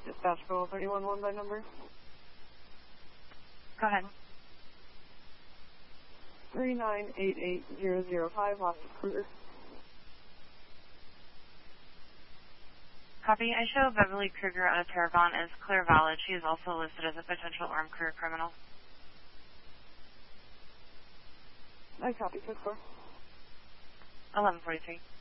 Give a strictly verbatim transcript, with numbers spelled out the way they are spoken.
Dispatch call three one one by number. Go ahead. three nine eight eight zero zero five, lost of Kruger. Copy. I show Beverly Kruger out of Paragon as clear valid. She is also listed as a potential armed career criminal. I copy, six four. eleven forty-three.